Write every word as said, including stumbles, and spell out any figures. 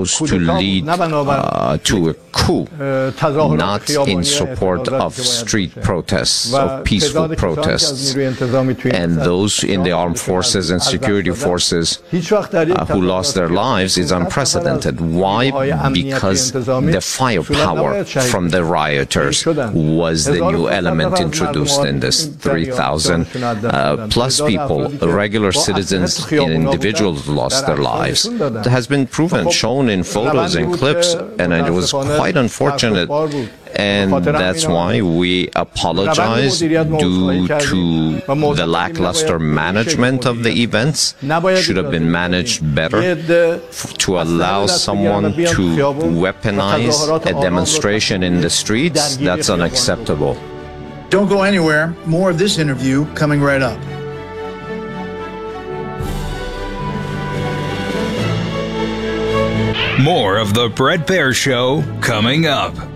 supposed to lead uh, to a coup, not in support of street protests, of peaceful protests. And those in the armed forces and security forces uh, who lost their lives is unprecedented. Why? Because the firepower from the rioters was the new element introduced in this. three thousand uh, plus people, regular citizens and individuals lost their lives. It has been proven, shown in photos and clips, and it was quite unfortunate. And that's why we apologize due to the lackluster management of the events. Should have been managed better. To allow someone to weaponize a demonstration in the streets, that's unacceptable. Don't go anywhere. More of this interview coming right up. More of the Bret Baier Show coming up.